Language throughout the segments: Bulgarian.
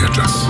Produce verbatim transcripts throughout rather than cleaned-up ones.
час.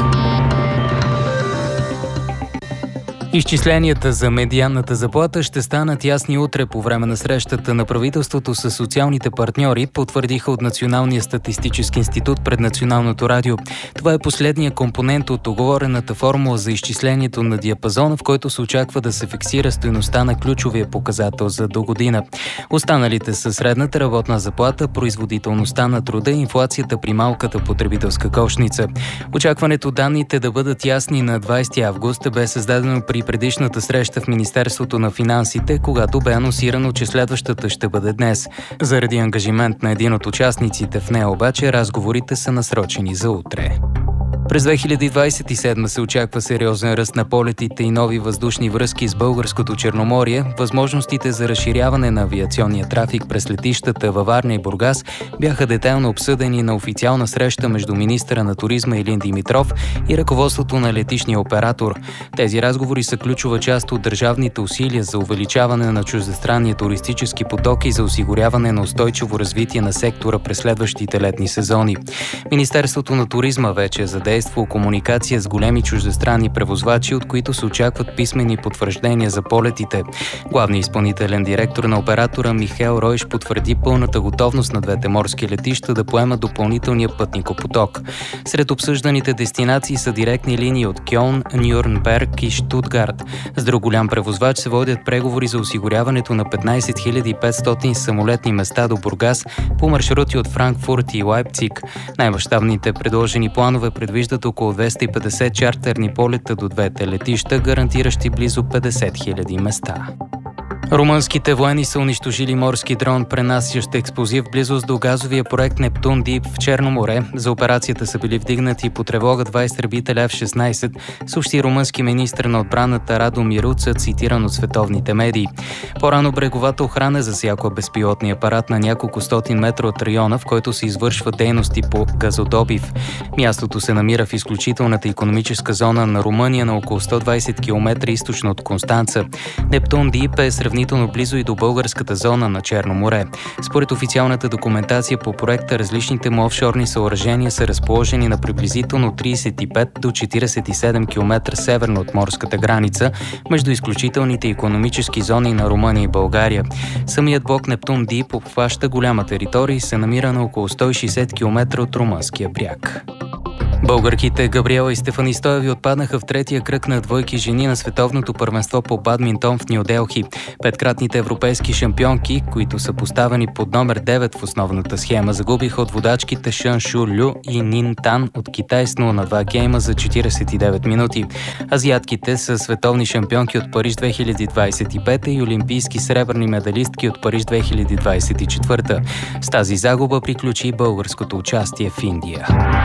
Изчисленията за медианната заплата ще станат ясни утре по време на срещата на правителството с социалните партньори, потвърдиха от Националния статистически институт пред Националното радио. Това е последния компонент от договорената формула за изчислението на диапазона, в който се очаква да се фиксира стойността на ключовия показател за до година. Останалите са средната работна заплата, производителността на труда и инфлацията при малката потребителска кошница. Очакването данните да бъдат ясни на двадесети август бе създадено при предишната среща в Министерството на финансите, когато бе анонсирано, че следващата ще бъде днес. Заради ангажимент на един от участниците в нея обаче, разговорите са насрочени за утре. През две хиляди двадесет и седма се очаква сериозен ръст на полетите и нови въздушни връзки с българското Черноморие. Възможностите за разширяване на авиационния трафик през летищата във Варна и Бургас бяха детайлно обсъдени на официална среща между министъра на туризма Илин Димитров и ръководството на летищния оператор. Тези разговори са ключова част от държавните усилия за увеличаване на чуждестранния туристически поток и за осигуряване на устойчиво развитие на сектора през следващите летни сезони. Министерството на туризма вече задейства комуникация с големи чуждестранни превозвачи, от които се очакват писмени потвърждения за полетите. Главният изпълнителен директор на оператора Михаел Ройш потвърди пълната готовност на двете морски летища да поемат допълнителния пътникопоток. Сред обсъжданите дестинации са директни линии от Кьолн, Нюрнберг и Штутгарт. С друг голям превозвач се водят преговори за осигуряването на петнадесет хиляди и петстотин самолетни места до Бургас по маршрути от Франкфурт и Лайпциг. Най-мащабните предложени планове предвиждат около двеста и петдесет чартерни полета до двете летища, гарантиращи близо петдесет хиляди места. Румънските военни са унищожили морски дрон, пренасящ експлозив в близост до газовия проект Нептун Дип в Черно море. За операцията са били вдигнати по тревога два изтребителя Еф шестнадесет, съобщи румънски министър на отбраната Радо Мируца, цитиран от световните медии. По-рано бреговата охрана засякла безпилотния апарат на няколко стотин метра от района, в който се извършва дейности по газодобив. Мястото се намира в изключителната икономическа зона на Румъния на около сто двадесет километра източно от Констанца. Нептун Дип е сравнително близо и до българската зона на Черно море. Според официалната документация по проекта, различните му офшорни съоръжения са разположени на приблизително тридесет и пет до четиридесет и седем километра северно от морската граница, между изключителните икономически зони на Румъния и България. Самият блок Нептун Дип обхваща голяма територия и се намира на около сто и шестдесет километра от румънския бряг. Българките Габриела и Стефани Стоеви отпаднаха в третия кръг на двойки жени на световното първенство по бадминтон в Ню Делхи. Петкратните европейски шампионки, които са поставени под номер девет в основната схема, загубиха от водачките Шън Шу Лю и Нин Тан от Китай с нула на два гейма за четиридесет и девет минути. Азиатките са световни шампионки от Париж две хиляди двадесет и пета и олимпийски сребърни медалистки от Париж две хиляди двадесет и четвърта. С тази загуба приключи българското участие в Индия.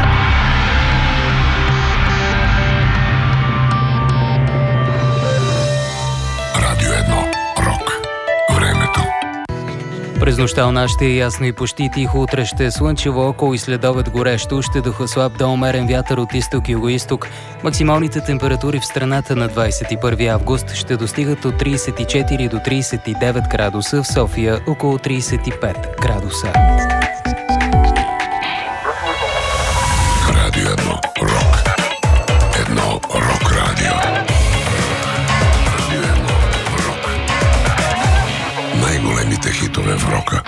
През нощта у нас ще е ясно и почти тихо, утре ще е слънчево, около и следобед горещо, ще духа слаб до умерен вятър от изток и югоизток. Максималните температури в страната на двадесет и първи август ще достигат от тридесет и четири до тридесет и девет градуса, в София около тридесет и пет градуса. Радио едно рок. Едно рок радио. Радио едно рок. Най-големите хитове в рока.